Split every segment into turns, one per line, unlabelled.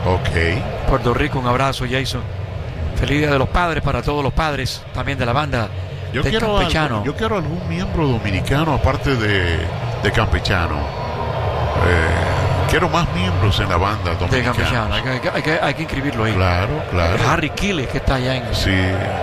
Ok.
Puerto Rico, un abrazo, Jason. Feliz Día de los Padres para todos los padres, también de la banda
Yo
de Campechano.
yo quiero algún miembro dominicano aparte de Campechano. Quiero más miembros en la banda
De
dominicana.
Campechano, hay que inscribirlo ahí.
Claro.
Harry Quiles, que está allá en...
Sí,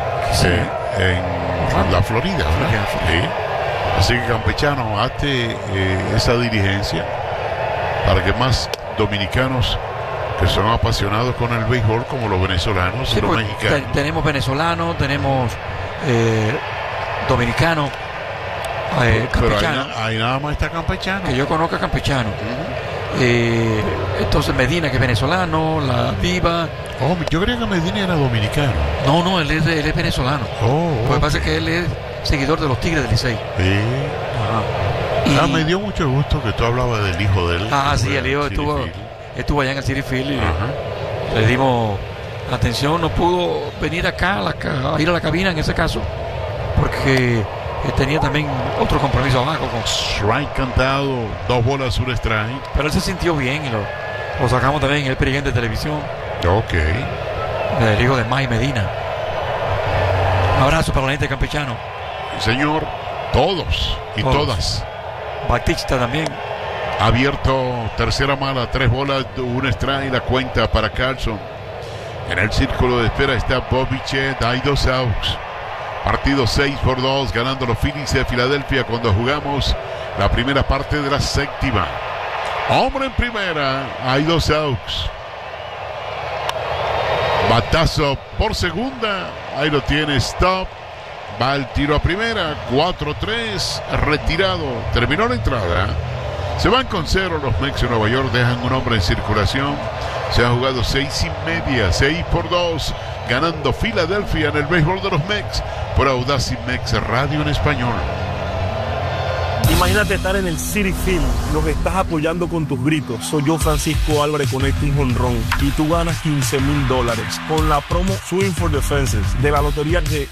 en la Florida, ¿verdad? Sí. Así que Campechano, hazte esa diligencia para que más dominicanos que son apasionados con el béisbol como los venezolanos y los mexicanos.
Tenemos venezolanos, tenemos dominicanos, Campechano.
Pero ahí nada más está Campechano.
Que yo conozca Campechano. Entonces Medina, que es venezolano, la Diva.
Oh, yo creía que Medina era dominicano.
No, él es venezolano. Lo que pasa es que él es seguidor de los Tigres del Licey.
Sí.
Ajá.
Me dio mucho gusto que tú hablabas del hijo de él.
Sí, el hijo estuvo allá en el Citi Field y le dimos atención. No pudo venir acá a ir a la cabina en ese caso porque tenía también otro compromiso abajo.
Strike cantado, 2 bolas, 1 strike.
Pero él se sintió bien y lo sacamos también en el Perigente de televisión.
Ok.
El hijo de May Medina. Un abrazo para la gente de Campechano.
Señor, todos y todas.
Batista también.
Abierto, tercera mala, 3 bolas, 1 strike, la cuenta para Carlson. En el círculo de espera está Bobichet, hay 2 outs. Partido 6-2, ganando los Phillies de Filadelfia cuando jugamos la primera parte de la séptima. Hombre en primera, hay 2 outs. Batazo por segunda, ahí lo tiene, stop. Va el tiro a primera, 4-3, retirado. Terminó la entrada. Se van con 0 los Mets de Nueva York, dejan un hombre en circulación. Se han jugado 6.5, 6-2, ganando Filadelfia en el béisbol de los Mets por Audacy Mex Radio en español.
Imagínate estar en el Citi Field, lo que estás apoyando con tus gritos. Soy yo, Francisco Álvarez, conecto un jonrón y tú ganas $15,000 con la promo Swing for the Fences de la lotería de